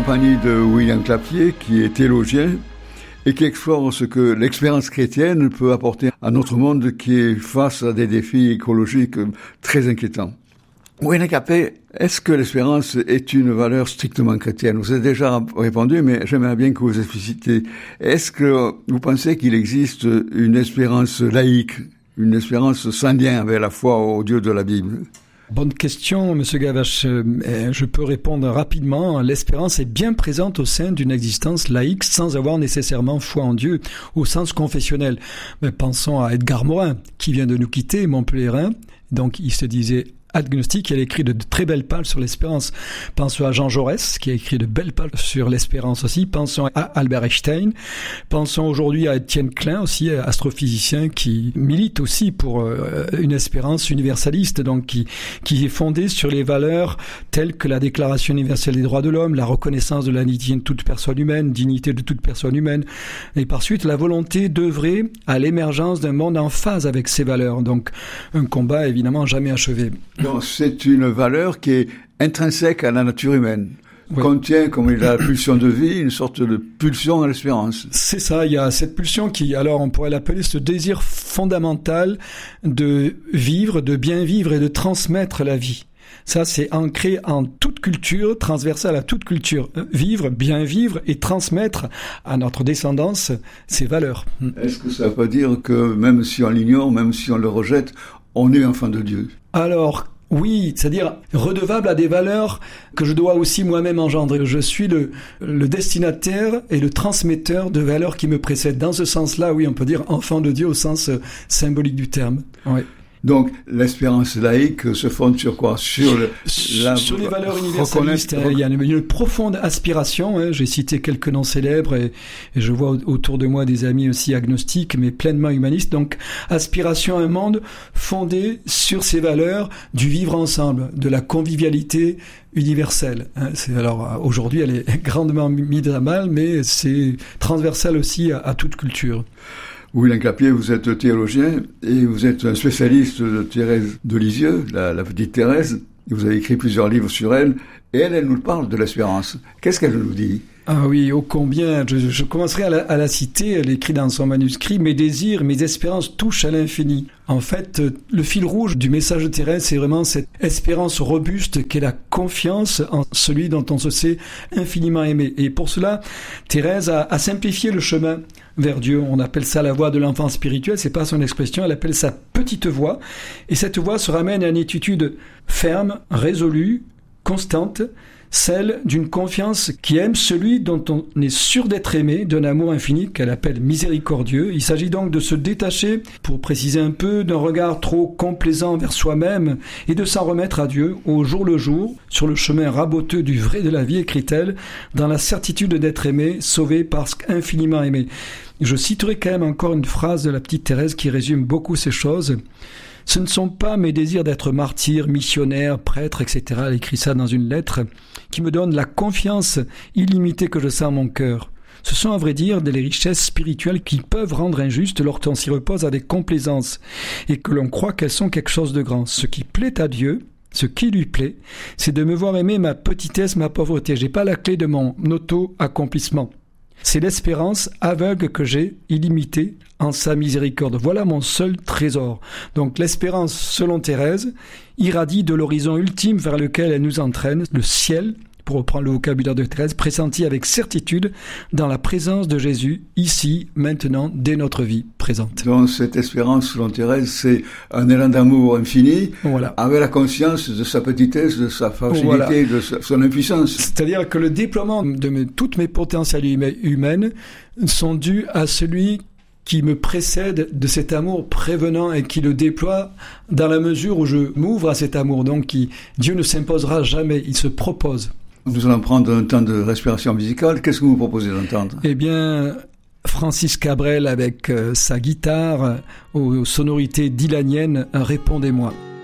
compagnie de William Clapier, qui est théologien et qui explore ce que l'expérience chrétienne peut apporter à notre monde qui est face à des défis écologiques très inquiétants. William Clapier, est-ce que l'espérance est une valeur strictement chrétienne? Vous avez déjà répondu, mais j'aimerais bien que vous explicitiez. Est-ce que vous pensez qu'il existe une espérance laïque, une espérance sans lien avec la foi au Dieu de la Bible? Bonne question, Monsieur Gavache. Je peux répondre rapidement. L'espérance est bien présente au sein d'une existence laïque sans avoir nécessairement foi en Dieu au sens confessionnel. Mais pensons à Edgar Morin, qui vient de nous quitter, Montpellierin. Donc, il se disait agnostique, il a écrit de très belles pages sur l'espérance. Pensons à Jean Jaurès, qui a écrit de belles pages sur l'espérance aussi. Pensons à Albert Einstein. Pensons aujourd'hui à Étienne Klein, aussi astrophysicien, qui milite aussi pour une espérance universaliste, donc qui est fondée sur les valeurs telles que la Déclaration universelle des droits de l'homme, la reconnaissance de la dignité de toute personne humaine, et par suite la volonté d'œuvrer à l'émergence d'un monde en phase avec ces valeurs. Donc un combat évidemment jamais achevé. Donc, c'est une valeur qui est intrinsèque à la nature humaine. Oui. Contient, comme il a la pulsion de vie, une sorte de pulsion à l'espérance. C'est ça, il y a cette pulsion qui, alors on pourrait l'appeler ce désir fondamental de vivre, de bien vivre et de transmettre la vie. Ça, c'est ancré en toute culture, transversal à toute culture. Vivre, bien vivre et transmettre à notre descendance ces valeurs. Est-ce que ça veut dire que même si on l'ignore, même si on le rejette, on est enfant de Dieu? Alors, oui, c'est-à-dire redevable à des valeurs que je dois aussi moi-même engendrer. Je suis le destinataire et le transmetteur de valeurs qui me précèdent. Dans ce sens-là, oui, on peut dire enfant de Dieu au sens symbolique du terme. Oui. Donc, l'espérance laïque se fonde sur quoi? Sur les valeurs universalistes. Il y a une profonde aspiration. J'ai cité quelques noms célèbres et je vois autour de moi des amis aussi agnostiques, mais pleinement humanistes. Donc, aspiration à un monde fondé sur ces valeurs du vivre ensemble, de la convivialité universelle. Alors, aujourd'hui, elle est grandement mise à mal, mais c'est transversal aussi à toute culture. William Clapier, vous êtes théologien et vous êtes un spécialiste de Thérèse de Lisieux, la petite Thérèse. Vous avez écrit plusieurs livres sur elle et elle nous parle de l'espérance. Qu'est-ce qu'elle nous dit? Ah oui, ô combien, je commencerai à la citer, elle écrit dans son manuscrit « Mes désirs, mes espérances touchent à l'infini ». En fait, le fil rouge du message de Thérèse, c'est vraiment cette espérance robuste qu'est la confiance en celui dont on se sait infiniment aimé. Et pour cela, Thérèse a simplifié le chemin vers Dieu. On appelle ça la voie de l'enfant spirituel, c'est pas son expression, elle appelle ça petite voie. Et cette voie se ramène à une attitude ferme, résolue, constante, celle d'une confiance qui aime celui dont on est sûr d'être aimé, d'un amour infini qu'elle appelle miséricordieux. Il s'agit donc de se détacher, pour préciser un peu, d'un regard trop complaisant vers soi-même et de s'en remettre à Dieu au jour le jour, sur le chemin raboteux du vrai de la vie, écrit-elle, dans la certitude d'être aimé, sauvé parce qu'infiniment aimé. Je citerai quand même encore une phrase de la petite Thérèse qui résume beaucoup ces choses. Ce ne sont pas mes désirs d'être martyr, missionnaire, prêtre, etc. Elle écrit ça dans une lettre qui me donne la confiance illimitée que je sens en mon cœur. Ce sont à vrai dire des richesses spirituelles qui peuvent rendre injuste lorsqu'on s'y repose avec complaisance et que l'on croit qu'elles sont quelque chose de grand. Ce qui plaît à Dieu, ce qui lui plaît, c'est de me voir aimer ma petitesse, ma pauvreté. J'ai pas la clé de mon auto-accomplissement. C'est l'espérance aveugle que j'ai, illimitée, en sa miséricorde. Voilà mon seul trésor. Donc l'espérance, selon Thérèse, irradie de l'horizon ultime vers lequel elle nous entraîne, le ciel, pour reprendre le vocabulaire de Thérèse, pressenti avec certitude dans la présence de Jésus, ici, maintenant, dès notre vie présente. Donc cette espérance, selon Thérèse, c'est un élan d'amour infini, voilà, avec la conscience de sa petitesse, de sa fragilité, voilà, de son impuissance. C'est-à-dire que le déploiement de toutes mes potentialités humaines sont dus à celui qui me précède de cet amour prévenant et qui le déploie dans la mesure où je m'ouvre à cet amour. Donc Dieu ne s'imposera jamais, il se propose. Nous allons prendre un temps de respiration musicale. Qu'est-ce que vous proposez d'entendre? Eh bien, Francis Cabrel avec sa guitare aux sonorités dylaniennes, Répondez-moi.